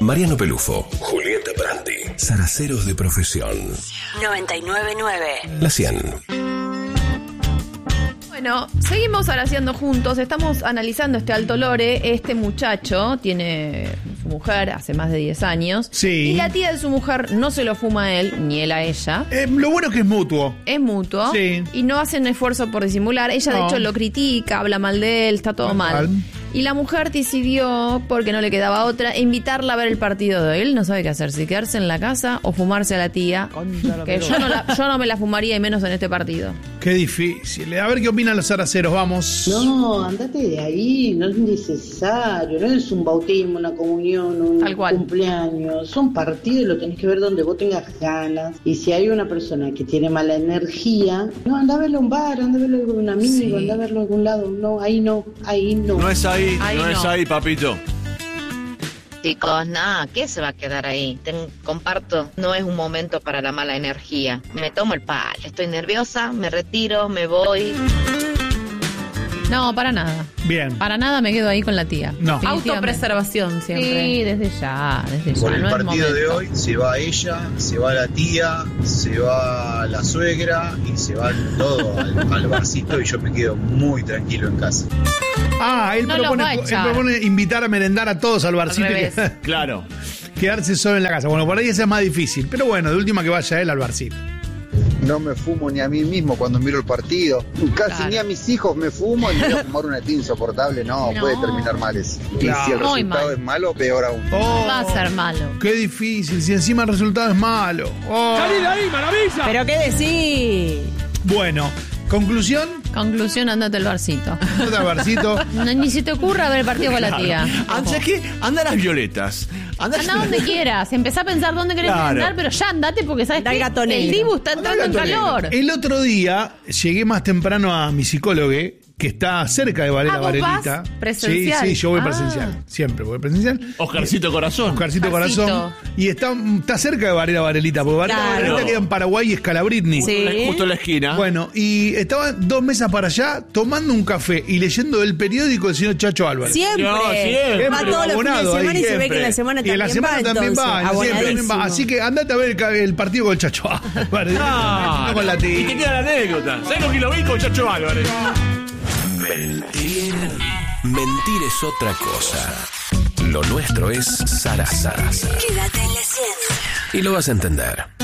Mariano Pelufo, Julieta Brandy, zaraceros de profesión. 99.9 La 100. Bueno, seguimos araciando juntos, estamos analizando este Alto Lore. Este muchacho tiene su mujer hace más de 10 años. Sí. Y la tía de su mujer no se lo fuma a él, ni él a ella. Lo bueno es que es mutuo. Es mutuo. Sí. Y no hacen esfuerzo por disimular. Ella, de hecho, lo critica, habla mal de él, está todo mal. Y la mujer decidió, porque no le quedaba otra, invitarla a ver el partido de él. No sabe qué hacer, si quedarse en la casa o fumarse a la tía. Que yo no me la fumaría, y menos en este partido. Qué difícil. A ver qué opinan los zaraceros, vamos. No, andate de ahí, no es necesario. No es un bautismo, una comunión, un cumpleaños. Son partidos y lo tenés que ver donde vos tengas ganas. Y si hay una persona que tiene mala energía, no, anda a verlo a un bar, anda a verlo con un amigo, anda a verlo a algún lado. No, ahí no, ahí no. No es ahí, no es ahí, papito. Chicos, nada, ¿qué se va a quedar ahí? Comparto, no es un momento para la mala energía. Me tomo el palo, estoy nerviosa, me retiro, me voy. No, para nada. Bien. Para nada me quedo ahí con la tía. No. Autopreservación siempre. Sí, desde ya. Con el no partido de hoy se va ella, se va la tía, se va la suegra y se va todo al barcito y yo me quedo muy tranquilo en casa. Él propone invitar a merendar a todos al barcito. Claro. Quedarse solo en la casa. Bueno, por ahí ese es más difícil. Pero bueno, de última que vaya él al barcito. No me fumo ni a mí mismo cuando miro el partido. Casi ni a mis hijos me fumo y me voy a fumar una tía insoportable. No, puede terminar mal eso. Claro. Y si el resultado es malo, peor aún. Va a ser malo. Qué difícil, si encima el resultado es malo. ¡Salí de ahí, maravilla! ¿Pero qué decís? Bueno, conclusión. Conclusión, andate al barcito. Andate al barcito. Ni se te ocurra ver el partido con la tía. ¿Sabes qué? Anda a las violetas. Anda donde quieras. Empezá a pensar dónde querés andar, pero ya andate porque sabes que el Dibu está entrando en calor. El otro día llegué más temprano a mi psicólogo, que está cerca de Varela Varelita. ¿Presencial? Sí, yo voy presencial. Siempre voy presencial. Oscarcito Corazón. Oscarcito Corazón. Y está cerca de Varela Varelita, porque Varela Varelita queda en Paraguay y Scalabrini. Sí. Justo en la esquina. Bueno, y estaba 2 mesas para allá tomando un café y leyendo el periódico del señor Chacho Álvarez. Siempre. Siempre. Va todos los fines de semana y se ve que en la semana y en la semana también va. Así que andate a ver el partido con el Chacho Álvarez. No con la tía. Y te queda la anécdota. ¿Sabes lo que lo vi con Chacho Álvarez? Mentir es otra cosa. Lo nuestro es zaraza. Quédate en la 100. Y lo vas a entender.